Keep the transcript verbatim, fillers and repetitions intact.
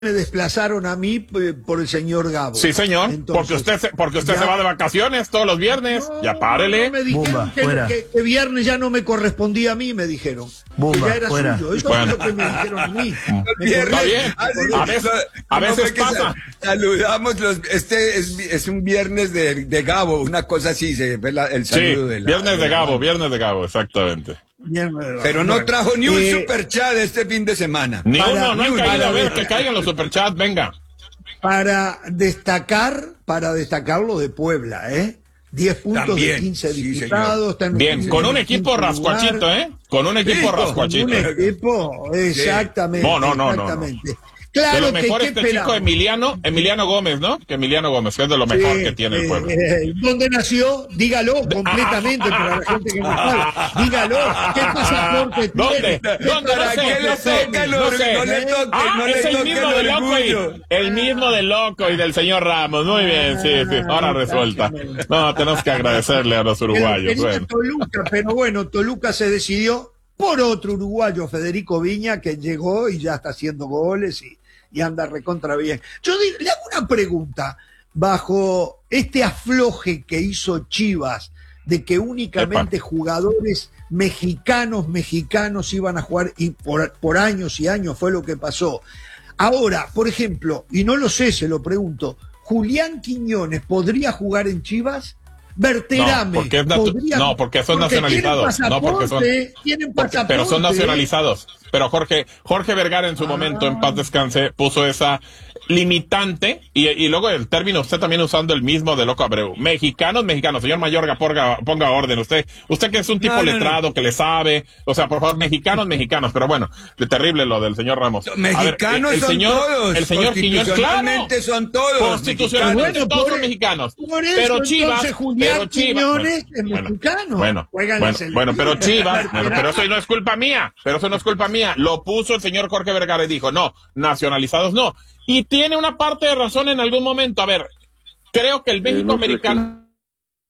me desplazaron a mí eh, por el señor Gabo. Sí, señor, Entonces, porque usted, se, porque usted ya, se va de vacaciones todos los viernes. No, ya párele. No, me dijeron Bumba, que, que, que viernes ya no me correspondía a mí, me dijeron. Bumba, que ya era fuera. suyo. Eso Bueno. es lo que me dijeron a mí. Está bien. A veces, a veces pasa. Saludamos los, este es, es un viernes de, de Gabo, una cosa así, se ve la, el Sí, saludo de la, viernes de la- Gabo, viernes de Gabo, exactamente. Pero no Bueno, trajo ni un eh, superchat este fin de semana. Ni Para- uno, no han ni caído. para- A ver, que caigan los superchats, venga. Para destacar, para destacar lo de Puebla, ¿eh? diez puntos También, de quince sí, disputados. está en Bien, el con un quinto equipo lugar. rascuachito, ¿eh? Con un equipo Sí, con rascuachito. Un equipo, exactamente. No, no, no, no, no. exactamente. De Claro lo que, mejor ¿qué este chico esperamos? Emiliano, Emiliano Gómez, ¿no? Que Emiliano Gómez, que es de lo mejor Sí, que tiene el eh, pueblo. eh, ¿Dónde nació? Dígalo completamente para la gente que no sabe. Dígalo. ¿Qué pasaporte ¿Dónde? tiene? ¿Dónde? ¿Para No sé, qué le no sé, toca el no orgullo? sé. No le toque, Ah, no es le el toque mismo de el Loco orgullo. y, el mismo de Loco y del señor Ramos. Muy bien, sí, sí. Ahora resuelta. No, tenemos que agradecerle a los Que lo uruguayos. quería Bueno. Toluca, pero bueno, Toluca se decidió por otro uruguayo, Federico Viña, que llegó y ya está haciendo goles y, y anda recontra bien. Yo di- le hago una pregunta, bajo este afloje que hizo Chivas, de que únicamente jugadores mexicanos, mexicanos iban a jugar y por, por años y años fue lo que pasó. Ahora, por ejemplo, y no lo sé, se lo pregunto, ¿Julián Quiñones podría jugar en Chivas? Berterame. No, porque es natu- podría- no, porque son porque nacionalizados. tienen No, porque son- pasaporte, tienen Porque- pasaporte. pero son nacionalizados. Pero Jorge, Jorge Vergara en su Ah. momento, en paz descanse, puso esa limitante y, y luego el término, usted también usando el mismo de Loco Abreu. Mexicanos, mexicanos. Señor Mayorga, ponga, ponga orden. Usted, usted que es un tipo No, no, no. letrado, que le sabe. O sea, por favor, mexicanos, mexicanos. Pero bueno, de terrible lo del señor Ramos. A ver, Mexicanos el son señor, todos. El señor Quiñones, claro. Constitucionalmente son todos. Constitucionalmente Bueno, todos por- son mexicanos. por eso, pero Chivas, entonces, Julián pero Chivas, Quiñones es bueno, mexicano. Bueno, Juega en la bueno, selección. bueno, pero Chivas, bueno, pero Berterame. eso no es culpa mía, pero eso no es culpa mía. Lo puso el señor Jorge Vergara y dijo, no, nacionalizados no. Y tiene una parte de razón en algún momento. A ver, creo que el México americano